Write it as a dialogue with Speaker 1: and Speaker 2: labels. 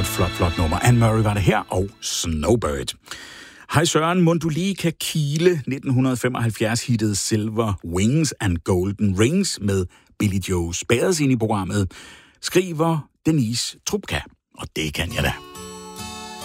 Speaker 1: et flot nummer. Anne Murray var det her, og Snowbird. Hej Søren, mon du lige kan kile 1975-hittet Silver Wings and Golden Rings med Billy Joe Spears ind i programmet, skriver Denise Trupka. Og det kan jeg da.